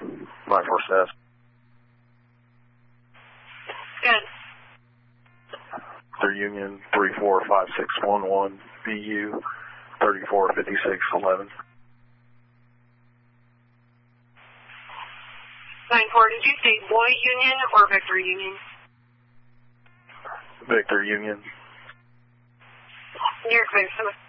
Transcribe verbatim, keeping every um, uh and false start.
nine four S. Good. Victor Union three four five six one one, B U thirty-four fifty-six eleven. nine four, did you say Boy Union or Victor Union? Victor Union. New York, Victor.